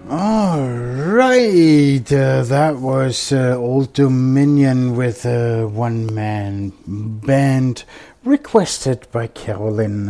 All right, that was Old Dominion with a one-man band requested by Carolyn.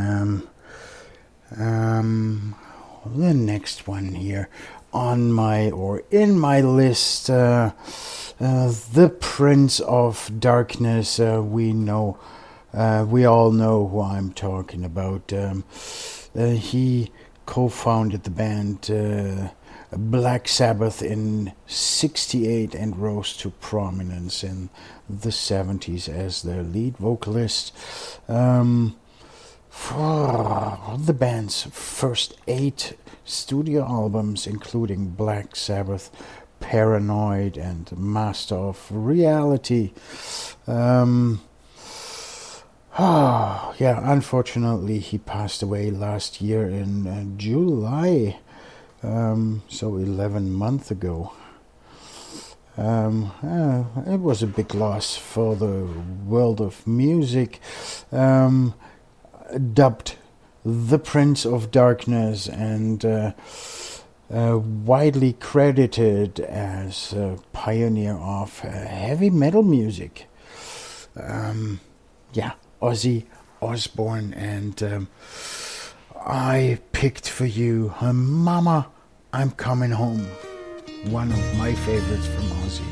The next one here on my or in my list, the Prince of Darkness. We all know who I'm talking about. He co-founded the band Black Sabbath in '68 and rose to prominence in the '70s as their lead vocalist. For the band's first 8 studio albums, including Black Sabbath, Paranoid, and Master of Reality. Unfortunately, he passed away last year in July. So 11 months ago. It was a big loss for the world of music. Dubbed the Prince of Darkness and widely credited as a pioneer of heavy metal music. Ozzy Osbourne, and I picked for you Mama, I'm Coming Home, one of my favorites from Ozzy.